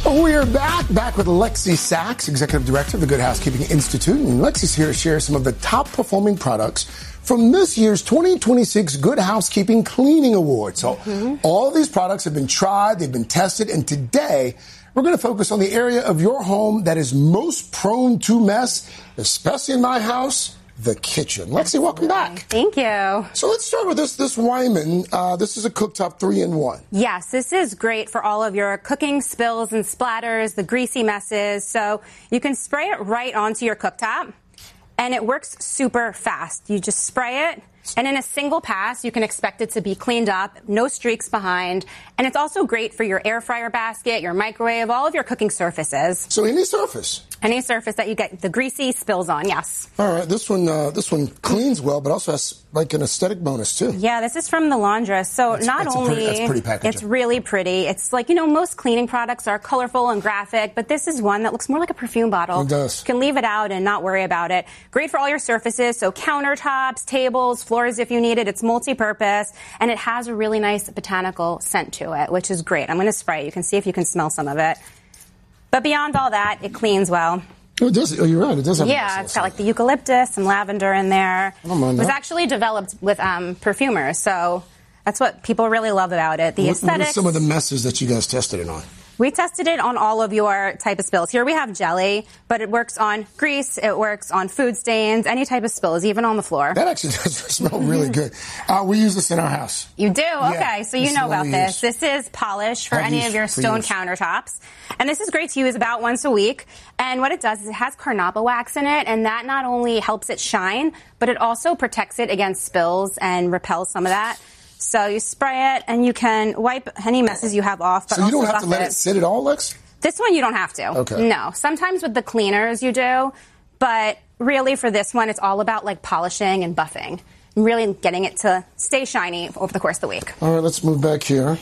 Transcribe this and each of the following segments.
We're back with Lexi Sachs, Executive Director of the Good Housekeeping Institute. And Lexi's here to share some of the top performing products from this year's 2026 Good Housekeeping Cleaning Awards. So all of these products have been tried, they've been tested, and today we're going to focus on the area of your home that is most prone to mess, especially in my house, the kitchen. Lexi, welcome back. Thank you. So let's start with this Wyman. This is a cooktop 3-in-1. Yes, this is great for all of your cooking spills and splatters, the greasy messes. So you can spray it right onto your cooktop, and it works super fast. You just spray it, and in a single pass, you can expect it to be cleaned up, no streaks behind. And it's also great for your air fryer basket, your microwave, all of your cooking surfaces. So any surface? Any surface that you get the greasy spills on, yes. All right, this one cleans well, but also has like an aesthetic bonus too. Yeah, this is from the laundress. So that's pretty packaging. It's really pretty. It's like, most cleaning products are colorful and graphic, but this is one that looks more like a perfume bottle. It does. You can leave it out and not worry about it. Great for all your surfaces, so countertops, tables, floors if you need it. It's multi-purpose, and it has a really nice botanical scent to it, which is great. I'm going to spray it. You can see if you can smell some of it. But beyond all that, it cleans well. Oh, it does. Oh, you're right. It does have a Yeah, it's got like the eucalyptus and lavender in there. I don't mind that. It was actually developed with perfumers, so that's what people really love about it. The aesthetics. What are some of the messes that you guys tested it on? We tested it on all of your type of spills. Here we have jelly, but it works on grease, it works on food stains, any type of spills, even on the floor. That actually does smell really good. We use this in our house. You do? Yeah, okay, so you know about this. Use. This is polish for any of your stone countertops. And this is great to use about once a week. And what it does is it has carnauba wax in it, and that not only helps it shine, but it also protects it against spills and repels some of that. So you spray it, and you can wipe any messes you have off. But so you don't have to let it sit at all, Lex? This one you don't have to. Okay. No. Sometimes with the cleaners you do, but really for this one it's all about like polishing and buffing. Really getting it to stay shiny over the course of the week. All right, let's move back here.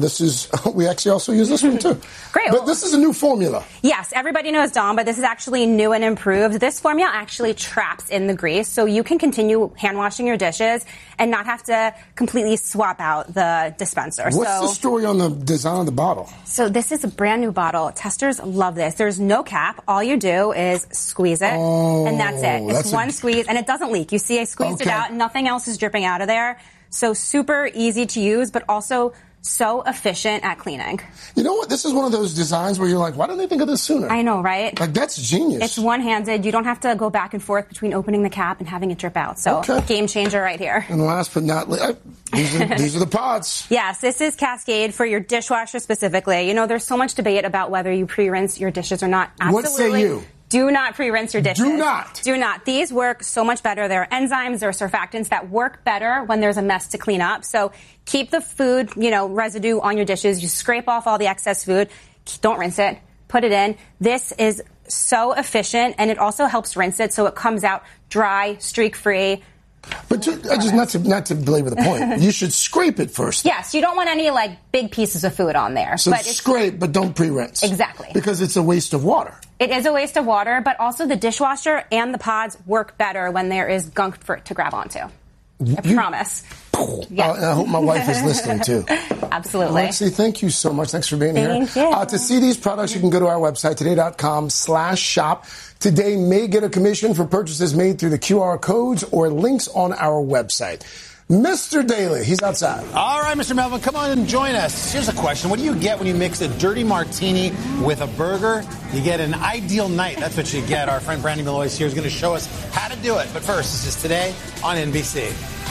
We actually also use this one too. Great. But this is a new formula. Yes, everybody knows Dawn, but this is actually new and improved. This formula actually traps in the grease, so you can continue hand washing your dishes and not have to completely swap out the dispenser. What's the story on the design of the bottle? So this is a brand new bottle. Testers love this. There's no cap. All you do is squeeze it, and that's it. It's one squeeze, and it doesn't leak. You see I squeezed it out, nothing else is dripping out of there. So super easy to use, but also so efficient at cleaning. You know what? This is one of those designs where you're like, why didn't they think of this sooner? I know, right? Like, that's genius. It's one-handed. You don't have to go back and forth between opening the cap and having it drip out. So, game changer right here. And last but not least, these are the pods. Yes, this is Cascade for your dishwasher specifically. There's so much debate about whether you pre-rinse your dishes or not. Absolutely. What say you? Do not pre-rinse your dishes. Do not. Do not. These work so much better. There are enzymes, there are surfactants that work better when there's a mess to clean up. So keep the food, residue on your dishes. You scrape off all the excess food. Don't rinse it. Put it in. This is so efficient, and it also helps rinse it so it comes out dry, streak-free. But not to belabor the point, you should scrape it first. Yes, you don't want any big pieces of food on there. So scrape, but don't pre-rinse. Exactly. Because it's a waste of water. It is a waste of water, but also the dishwasher and the pods work better when there is gunk for it to grab onto. I promise. Yeah. I hope my wife is listening too. Absolutely. Lexi, thank you so much. Thanks for being here. Thank you. To see these products, you can go to our website, today.com/shop. Today may get a commission for purchases made through the QR codes or links on our website. Mr. Daly, he's outside. All right, Mr. Melvin, come on and join us. Here's a question. What do you get when you mix a dirty martini with a burger? You get an ideal night. That's what you get. Our friend Brandy Malloy here is going to show us how to do it. But first, this is Today on NBC.